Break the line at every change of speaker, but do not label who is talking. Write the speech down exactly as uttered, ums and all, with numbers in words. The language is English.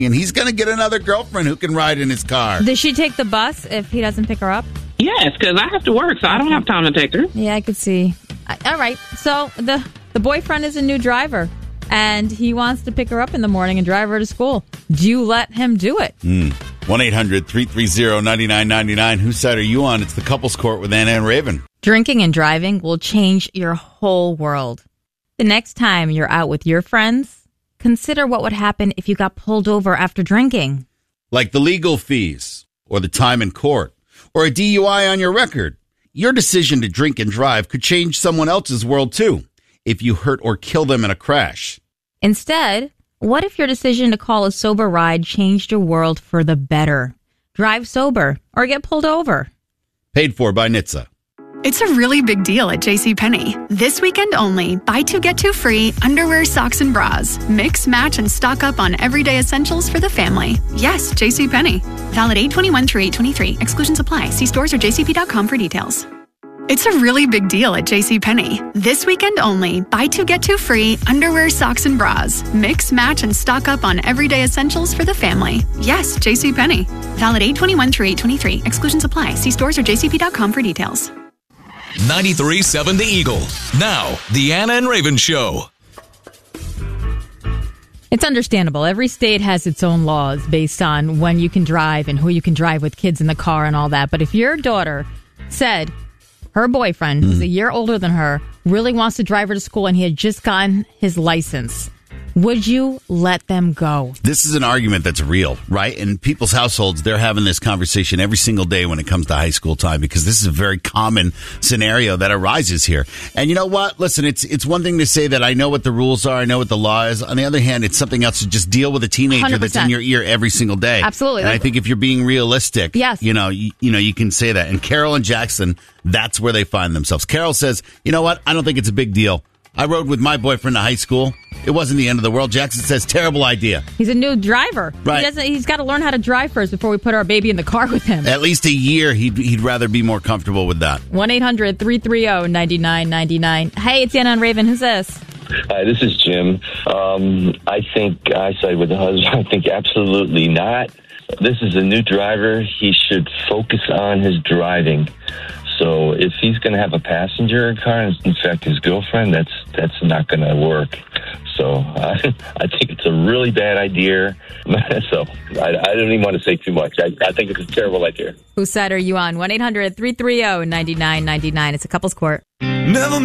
and he's going to get another girlfriend who can ride in his car.
Does she take the bus if he doesn't pick her up?
Yes, because I have to work, so I don't have time to take her.
Yeah, I could see. All right, so the, the boyfriend is a new driver, and he wants to pick her up in the morning and drive her to school. Do you let him do it?
Mm. one eight hundred three three zero nine nine nine nine. Whose side are you on? It's the Couples Court with Anna and Raven.
Drinking and driving will change your whole world. The next time you're out with your friends, consider what would happen if you got pulled over after drinking.
Like the legal fees, or the time in court, or a D U I on your record. Your decision to drink and drive could change someone else's world, too, if you hurt or kill them in a crash.
Instead, what if your decision to call a sober ride changed your world for the better? Drive sober or get pulled over.
Paid for by N H T S A.
It's a really big deal at JCPenney. This weekend only, buy two, get two free underwear, socks, and bras. Mix, match, and stock up on everyday essentials for the family. Yes, JCPenney. Valid eight twenty-one through eight twenty-three. Exclusions apply. See stores or j c p dot com for details. It's a really big deal at JCPenney. This weekend only, buy two, get two free underwear, socks, and bras. Mix, match, and stock up on everyday essentials for the family. Yes, JCPenney. Valid eight twenty-one through eight twenty-three. Exclusions apply. See stores or j c p dot com for details.
ninety-three point seven The Eagle. Now, the Anna and Raven Show.
It's understandable. Every state has its own laws based on when you can drive and who you can drive with kids in the car and all that. But if your daughter said her boyfriend, who's a year older than her, really wants to drive her to school and he had just gotten his license, would you let them go?
This is an argument that's real, right? In people's households, they're having this conversation every single day when it comes to high school time because this is a very common scenario that arises here. And you know what? Listen, it's it's one thing to say that I know what the rules are, I know what the law is. On the other hand, it's something else to just deal with a teenager one hundred percent that's in your ear every single day.
Absolutely.
And I think if you're being realistic,
yes.
you know, you, you know, you can say that. And Carol and Jackson, that's where they find themselves. Carol says, you know what? I don't think it's a big deal. I rode with my boyfriend to high school. It wasn't the end of the world. Jackson says, terrible idea.
He's a new driver.
Right.
He doesn't, he's got to learn how to drive first before we put our baby in the car with him.
At least a year, he'd, he'd rather be more comfortable with that.
one eight hundred three three zero nine nine nine nine. Hey, it's Anna and Raven. Who's this?
Hi, this is Jim. Um, I think I side with the husband. I think absolutely not. This is a new driver. He should focus on his driving. So if he's going to have a passenger in car, in fact, his girlfriend, that's that's not going to work. So uh, I think it's a really bad idea. So I, I don't even want to say too much. I, I think it's a terrible idea.
Whose side are you on? one eight hundred three three zero nine nine nine nine. It's a couples court.
Never